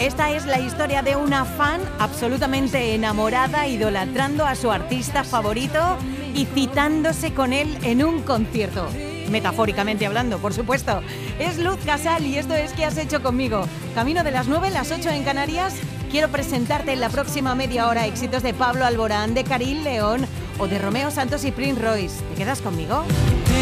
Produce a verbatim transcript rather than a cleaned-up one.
Esta es la historia de una fan absolutamente enamorada, idolatrando a su artista favorito y citándose con él en un concierto. Metafóricamente hablando, por supuesto. Es Luz Casal y esto es ¿Qué has hecho conmigo? Camino de las nueve, las ocho en Canarias. Quiero presentarte en la próxima media hora éxitos de Pablo Alborán, de Caril León o de Romeo Santos y Prince Royce. ¿Te quedas conmigo?